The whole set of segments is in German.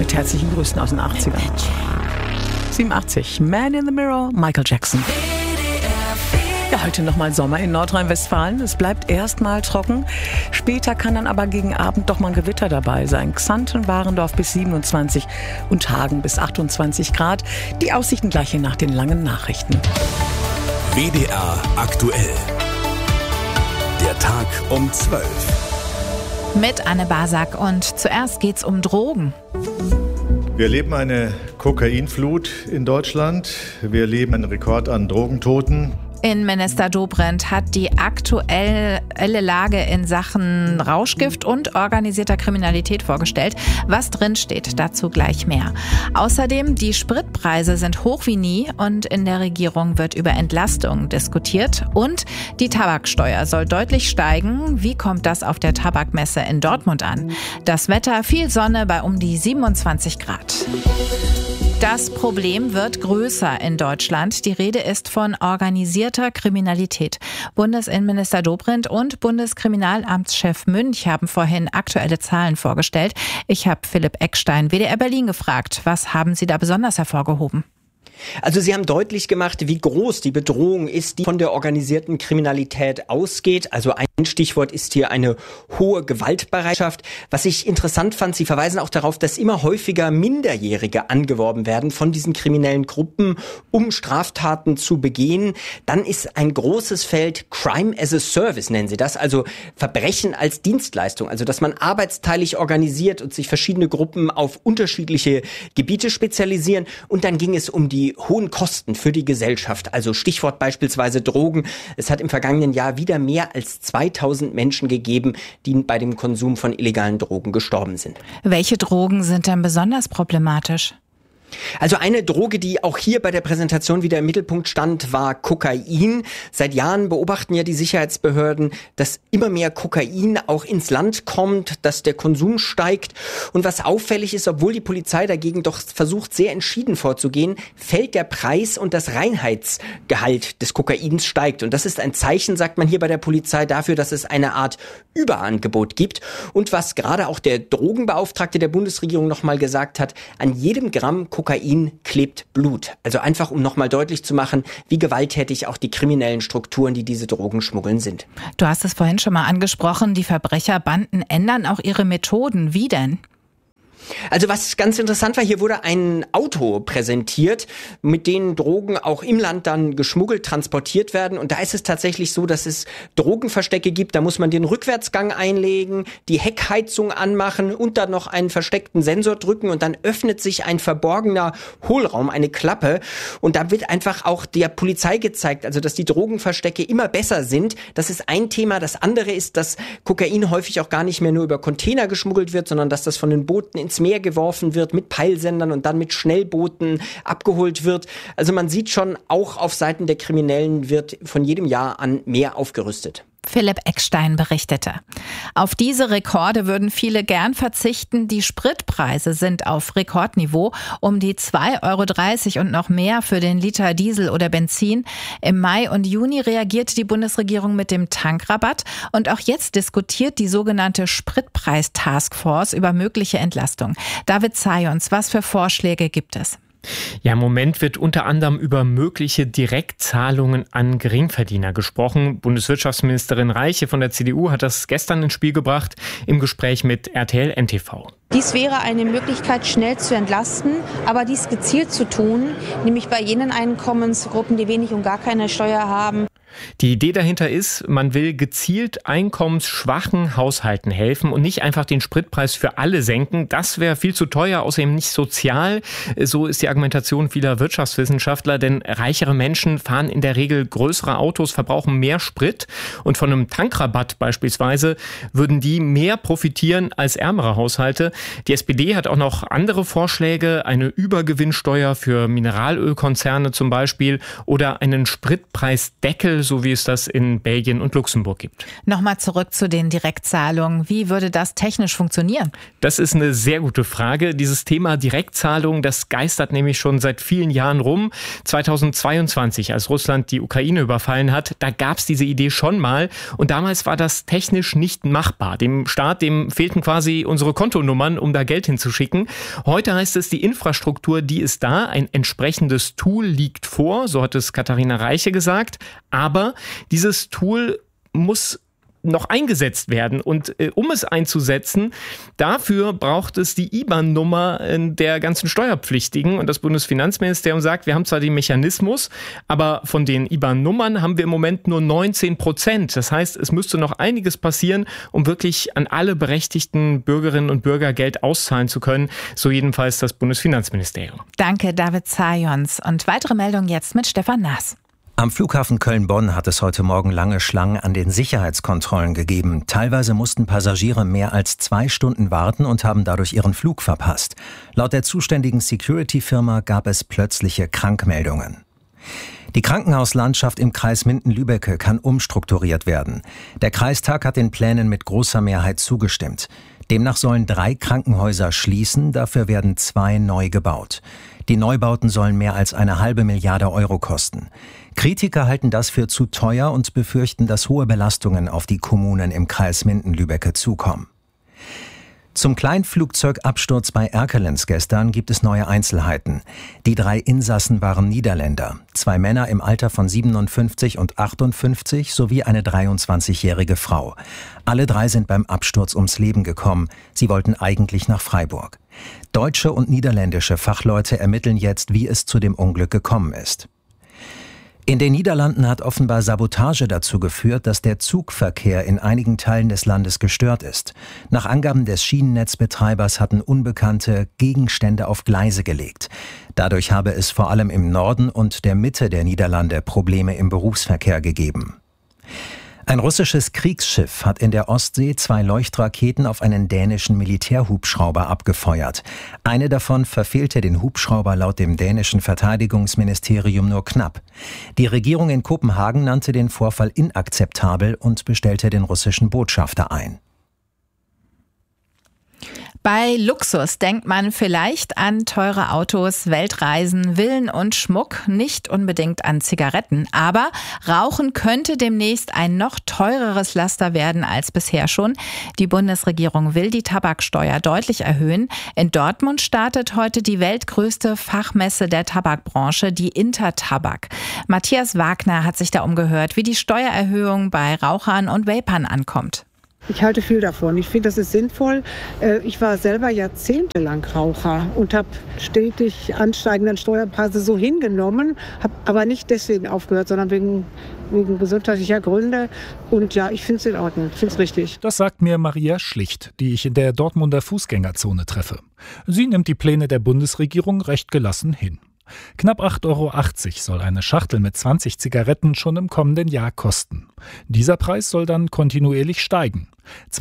mit herzlichen Grüßen aus den 80ern. 87, Man in the Mirror, Michael Jackson. Ja, heute nochmal Sommer in Nordrhein-Westfalen. Es bleibt erstmal trocken. Später kann dann aber gegen Abend doch mal ein Gewitter dabei sein. Xanten, Warendorf bis 27 und Hagen bis 28 Grad. Die Aussichten gleich hier nach den langen Nachrichten. WDR aktuell. Der Tag um 12. Mit Anne Basak und zuerst geht's um Drogen. Wir erleben eine Kokainflut in Deutschland. Wir erleben einen Rekord an Drogentoten. Innenminister Dobrindt hat die aktuelle Lage in Sachen Rauschgift und organisierter Kriminalität vorgestellt. Was drin steht, dazu gleich mehr. Außerdem, die Spritpreise sind hoch wie nie und in der Regierung wird über Entlastung diskutiert. Und die Tabaksteuer soll deutlich steigen. Wie kommt das auf der Tabakmesse in Dortmund an? Das Wetter, viel Sonne bei um die 27 Grad. Das Problem wird größer in Deutschland. Die Rede ist von organisierter Kriminalität. Bundesinnenminister Dobrindt und Bundeskriminalamtschef Münch haben vorhin aktuelle Zahlen vorgestellt. Ich habe Philipp Eckstein, WDR Berlin, gefragt. Was haben Sie da besonders hervorgehoben? Also Sie haben deutlich gemacht, wie groß die Bedrohung ist, die von der organisierten Kriminalität ausgeht. Also ein Stichwort ist hier eine hohe Gewaltbereitschaft. Was ich interessant fand, Sie verweisen auch darauf, dass immer häufiger Minderjährige angeworben werden von diesen kriminellen Gruppen, um Straftaten zu begehen. Dann ist ein großes Feld Crime as a Service, nennen Sie das, also Verbrechen als Dienstleistung. Also dass man arbeitsteilig organisiert und sich verschiedene Gruppen auf unterschiedliche Gebiete spezialisieren. Und dann ging es um die hohen Kosten für die Gesellschaft, also Stichwort beispielsweise Drogen. Es hat im vergangenen Jahr wieder mehr als 2000 Menschen gegeben, die bei dem Konsum von illegalen Drogen gestorben sind. Welche Drogen sind denn besonders problematisch? Also eine Droge, die auch hier bei der Präsentation wieder im Mittelpunkt stand, war Kokain. Seit Jahren beobachten ja die Sicherheitsbehörden, dass immer mehr Kokain auch ins Land kommt, dass der Konsum steigt. Und was auffällig ist, obwohl die Polizei dagegen doch versucht, sehr entschieden vorzugehen, fällt der Preis und das Reinheitsgehalt des Kokains steigt. Und das ist ein Zeichen, sagt man hier bei der Polizei, dafür, dass es eine Art Überangebot gibt. Und was gerade auch der Drogenbeauftragte der Bundesregierung nochmal gesagt hat, an jedem Gramm Kokain klebt Blut. Also einfach, um nochmal deutlich zu machen, wie gewalttätig auch die kriminellen Strukturen, die diese Drogen schmuggeln, sind. Du hast es vorhin schon mal angesprochen, die Verbrecherbanden ändern auch ihre Methoden. Wie denn? Also was ganz interessant war, hier wurde ein Auto präsentiert, mit denen Drogen auch im Land dann geschmuggelt, transportiert werden. Und da ist es tatsächlich so, dass es Drogenverstecke gibt. Da muss man den Rückwärtsgang einlegen, die Heckheizung anmachen und dann noch einen versteckten Sensor drücken. Und dann öffnet sich ein verborgener Hohlraum, eine Klappe. Und da wird einfach auch der Polizei gezeigt, also dass die Drogenverstecke immer besser sind. Das ist ein Thema. Das andere ist, dass Kokain häufig auch gar nicht mehr nur über Container geschmuggelt wird, sondern dass das von den Booten ins Meer geworfen wird, mit Peilsendern und dann mit Schnellbooten abgeholt wird. Also man sieht schon, auch auf Seiten der Kriminellen wird von jedem Jahr an mehr aufgerüstet. Philipp Eckstein berichtete. Auf diese Rekorde würden viele gern verzichten. Die Spritpreise sind auf Rekordniveau, um die 2,30 € und noch mehr für den Liter Diesel oder Benzin. Im Mai und Juni reagierte die Bundesregierung mit dem Tankrabatt und auch jetzt diskutiert die sogenannte Spritpreis-Taskforce über mögliche Entlastung. David Zayons, was für Vorschläge gibt es? Ja, im Moment wird unter anderem über mögliche Direktzahlungen an Geringverdiener gesprochen. Bundeswirtschaftsministerin Reiche von der CDU hat das gestern ins Spiel gebracht im Gespräch mit RTL NTV. Dies wäre eine Möglichkeit, schnell zu entlasten, aber dies gezielt zu tun, nämlich bei jenen Einkommensgruppen, die wenig und gar keine Steuer haben. Die Idee dahinter ist, man will gezielt einkommensschwachen Haushalten helfen und nicht einfach den Spritpreis für alle senken. Das wäre viel zu teuer, außerdem nicht sozial. So ist die Argumentation vieler Wirtschaftswissenschaftler, denn reichere Menschen fahren in der Regel größere Autos, verbrauchen mehr Sprit und von einem Tankrabatt beispielsweise würden die mehr profitieren als ärmere Haushalte. Die SPD hat auch noch andere Vorschläge, eine Übergewinnsteuer für Mineralölkonzerne zum Beispiel oder einen Spritpreisdeckel Modell, so wie es das in Belgien und Luxemburg gibt. Nochmal zurück zu den Direktzahlungen. Wie würde das technisch funktionieren? Das ist eine sehr gute Frage. Dieses Thema Direktzahlung, das geistert nämlich schon seit vielen Jahren rum. 2022, als Russland die Ukraine überfallen hat, da gab es diese Idee schon mal. Und damals war das technisch nicht machbar. Dem Staat, dem fehlten quasi unsere Kontonummern, um da Geld hinzuschicken. Heute heißt es, die Infrastruktur, die ist da. Ein entsprechendes Tool liegt vor, so hat es Katharina Reiche gesagt. Aber dieses Tool muss noch eingesetzt werden. Und um es einzusetzen, dafür braucht es die IBAN-Nummer der ganzen Steuerpflichtigen. Und das Bundesfinanzministerium sagt, wir haben zwar den Mechanismus, aber von den IBAN-Nummern haben wir im Moment nur 19%. Das heißt, es müsste noch einiges passieren, um wirklich an alle berechtigten Bürgerinnen und Bürger Geld auszahlen zu können. So jedenfalls das Bundesfinanzministerium. Danke, David Zajons. Und weitere Meldungen jetzt mit Stefan Naas. Am Flughafen Köln-Bonn hat es heute Morgen lange Schlangen an den Sicherheitskontrollen gegeben. Teilweise mussten Passagiere mehr als 2 Stunden warten und haben dadurch ihren Flug verpasst. Laut der zuständigen Security-Firma gab es plötzliche Krankmeldungen. Die Krankenhauslandschaft im Kreis Minden-Lübbecke kann umstrukturiert werden. Der Kreistag hat den Plänen mit großer Mehrheit zugestimmt. Demnach sollen 3 Krankenhäuser schließen, dafür werden 2 neu gebaut. Die Neubauten sollen mehr als 1,5 Milliarde Euro kosten. Kritiker halten das für zu teuer und befürchten, dass hohe Belastungen auf die Kommunen im Kreis Minden-Lübbecke zukommen. Zum Kleinflugzeugabsturz bei Erkelenz gestern gibt es neue Einzelheiten. Die 3 Insassen waren Niederländer. 2 Männer im Alter von 57 und 58 sowie eine 23-jährige Frau. Alle 3 sind beim Absturz ums Leben gekommen. Sie wollten eigentlich nach Freiburg. Deutsche und niederländische Fachleute ermitteln jetzt, wie es zu dem Unglück gekommen ist. In den Niederlanden hat offenbar Sabotage dazu geführt, dass der Zugverkehr in einigen Teilen des Landes gestört ist. Nach Angaben des Schienennetzbetreibers hatten Unbekannte Gegenstände auf Gleise gelegt. Dadurch habe es vor allem im Norden und der Mitte der Niederlande Probleme im Berufsverkehr gegeben. Ein russisches Kriegsschiff hat in der Ostsee 2 Leuchtraketen auf einen dänischen Militärhubschrauber abgefeuert. Eine davon verfehlte den Hubschrauber laut dem dänischen Verteidigungsministerium nur knapp. Die Regierung in Kopenhagen nannte den Vorfall inakzeptabel und bestellte den russischen Botschafter ein. Bei Luxus denkt man vielleicht an teure Autos, Weltreisen, Villen und Schmuck, nicht unbedingt an Zigaretten. Aber Rauchen könnte demnächst ein noch teureres Laster werden als bisher schon. Die Bundesregierung will die Tabaksteuer deutlich erhöhen. In Dortmund startet heute die weltgrößte Fachmesse der Tabakbranche, die Intertabak. Matthias Wagner hat sich da umgehört, wie die Steuererhöhung bei Rauchern und Vapern ankommt. Ich halte viel davon. Ich finde, das ist sinnvoll. Ich war selber jahrzehntelang Raucher und habe stetig ansteigenden Steuerpreise so hingenommen, habe aber nicht deswegen aufgehört, sondern wegen gesundheitlicher Gründe. Und ja, ich finde es in Ordnung, ich finde es richtig. Das sagt mir Maria Schlicht, die ich in der Dortmunder Fußgängerzone treffe. Sie nimmt die Pläne der Bundesregierung recht gelassen hin. Knapp 8,80 Euro soll eine Schachtel mit 20 Zigaretten schon im kommenden Jahr kosten. Dieser Preis soll dann kontinuierlich steigen.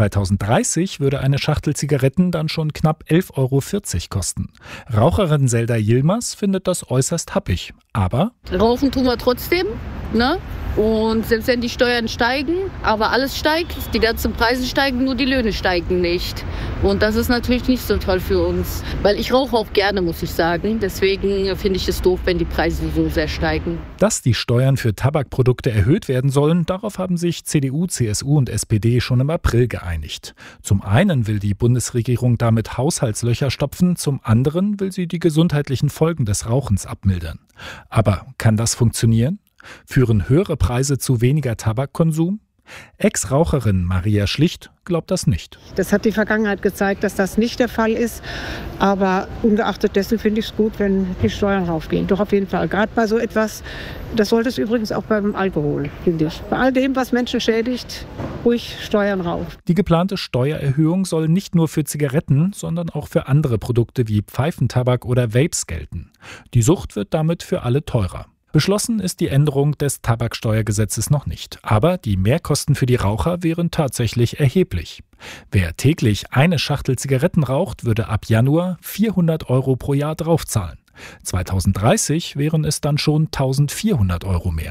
2030 würde eine Schachtel Zigaretten dann schon knapp 11,40 Euro kosten. Raucherin Zelda Yilmaz findet das äußerst happig. Aber rauchen tun wir trotzdem, ne? Und selbst wenn die Steuern steigen, aber alles steigt, die ganzen Preise steigen, nur die Löhne steigen nicht. Und das ist natürlich nicht so toll für uns. Weil ich rauche auch gerne, muss ich sagen. Deswegen finde ich es doof, wenn die Preise so sehr steigen. Dass die Steuern für Tabakprodukte erhöht werden sollen, darauf haben sich CDU, CSU und SPD schon im April geeinigt. Zum einen will die Bundesregierung damit Haushaltslöcher stopfen, zum anderen will sie die gesundheitlichen Folgen des Rauchens abmildern. Aber kann das funktionieren? Führen höhere Preise zu weniger Tabakkonsum? Ex-Raucherin Maria Schlicht glaubt das nicht. Das hat die Vergangenheit gezeigt, dass das nicht der Fall ist. Aber ungeachtet dessen finde ich es gut, wenn die Steuern raufgehen. Doch auf jeden Fall. Gerade bei so etwas, das sollte es übrigens auch beim Alkohol, finde ich. Bei all dem, was Menschen schädigt, ruhig Steuern rauf. Die geplante Steuererhöhung soll nicht nur für Zigaretten, sondern auch für andere Produkte wie Pfeifentabak oder Vapes gelten. Die Sucht wird damit für alle teurer. Beschlossen ist die Änderung des Tabaksteuergesetzes noch nicht. Aber die Mehrkosten für die Raucher wären tatsächlich erheblich. Wer täglich eine Schachtel Zigaretten raucht, würde ab Januar 400 Euro pro Jahr draufzahlen. 2030 wären es dann schon 1.400 Euro mehr.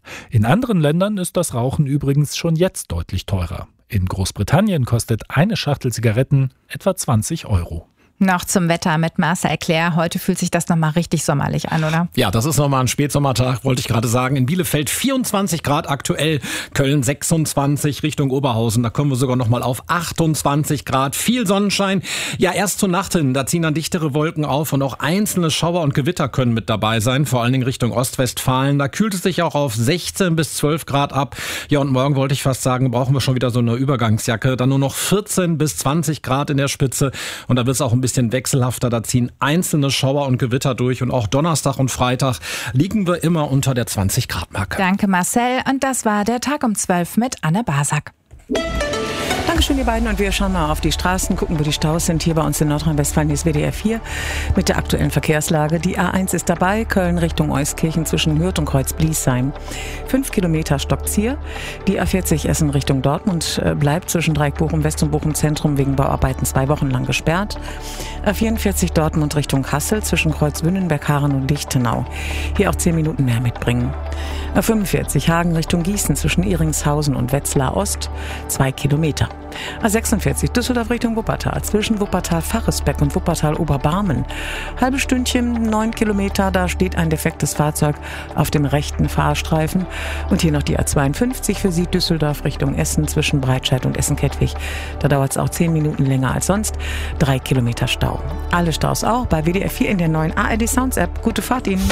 In anderen Ländern ist das Rauchen übrigens schon jetzt deutlich teurer. In Großbritannien kostet eine Schachtel Zigaretten etwa 20 €. Noch zum Wetter mit Marcel Claire. Heute fühlt sich das nochmal richtig sommerlich an, oder? Ja, das ist nochmal ein Spätsommertag, wollte ich gerade sagen. In Bielefeld 24 Grad aktuell, Köln 26 Richtung Oberhausen. Da kommen wir sogar nochmal auf 28 Grad. Viel Sonnenschein. Ja, erst zur Nacht hin, da ziehen dann dichtere Wolken auf und auch einzelne Schauer und Gewitter können mit dabei sein. Vor allen Dingen Richtung Ostwestfalen. Da kühlt es sich auch auf 16 bis 12 Grad ab. Ja, und morgen wollte ich fast sagen, brauchen wir schon wieder so eine Übergangsjacke. Dann nur noch 14 bis 20 Grad in der Spitze. Und da wird es auch ein bisschen wechselhafter. Da ziehen einzelne Schauer und Gewitter durch. Und auch Donnerstag und Freitag liegen wir immer unter der 20-Grad-Marke. Danke, Marcel. Und das war der Tag um 12 mit Anne Basak. Dankeschön, ihr beiden. Und wir schauen mal auf die Straßen, gucken, wo die Staus sind. Hier bei uns in Nordrhein-Westfalen ist WDR 4 mit der aktuellen Verkehrslage. Die A1 ist dabei, Köln Richtung Euskirchen zwischen Hürth und Kreuz-Bliesheim. 5 Kilometer stoppt's hier. Die A40 Essen Richtung Dortmund bleibt zwischen Dreieck-Bochum West und Bochum Zentrum wegen Bauarbeiten 2 Wochen lang gesperrt. A44 Dortmund Richtung Kassel zwischen Kreuz-Wünnenberg, Haaren und Lichtenau. Hier auch 10 Minuten mehr mitbringen. A45 Hagen Richtung Gießen zwischen Iringshausen und Wetzlar Ost 2 Kilometer. A46 Düsseldorf Richtung Wuppertal zwischen Wuppertal-Faresbeck und Wuppertal-Oberbarmen. Halbe Stündchen, 9 Kilometer, da steht ein defektes Fahrzeug auf dem rechten Fahrstreifen. Und hier noch die A52 für Sie, Düsseldorf Richtung Essen zwischen Breitscheid und Essen-Kettwig. Da dauert es auch 10 Minuten länger als sonst. 3 Kilometer Stau. Alle Staus auch bei WDR 4 in der neuen ARD Sounds App. Gute Fahrt Ihnen.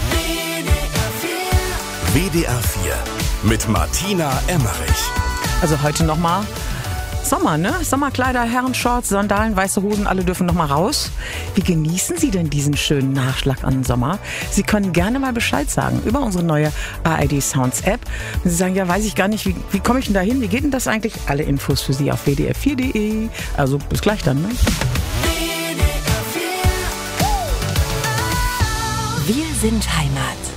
WDR 4 mit Martina Emmerich. Also heute nochmal Sommer, ne? Sommerkleider, Herrenshorts, Sandalen, weiße Hosen, alle dürfen nochmal raus. Wie genießen Sie denn diesen schönen Nachschlag an Sommer? Sie können gerne mal Bescheid sagen über unsere neue ARD Sounds App. Und Sie sagen, ja, weiß ich gar nicht, wie komme ich denn da hin? Wie geht denn das eigentlich? Alle Infos für Sie auf wdr4.de. Also bis gleich dann, ne? Wir sind Heimat.